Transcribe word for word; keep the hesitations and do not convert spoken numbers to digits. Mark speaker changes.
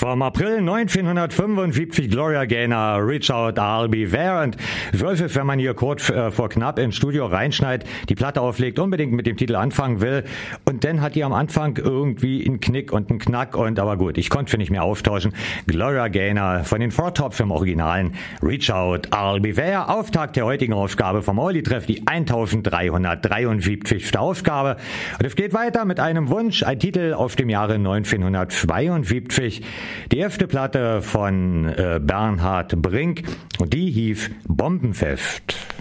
Speaker 1: Vom April neunzehnhundertfünfundsiebzig, Gloria Gaynor, Reach Out, I'll Be There. Und Wölfe, wenn man hier kurz äh, vor knapp ins Studio reinschneidet, die Platte auflegt, unbedingt mit dem Titel anfangen will. Und dann hat die am Anfang irgendwie einen Knick und einen Knack. Und aber gut, ich konnte für nicht mehr auftauschen. Gloria Gaynor von den Four Tops im Originalen. Reach Out, I'll Be There. Auftakt der heutigen Ausgabe vom Oldie-Treff, die eintausenddreihundertdreiundsiebzigste Ausgabe. Und es geht weiter mit einem Wunsch, ein Titel aus dem Jahre neunzehnhundertzweiundsiebzig. Die erste Platte von äh, Bernhard Brink und die hieß Bombenfest.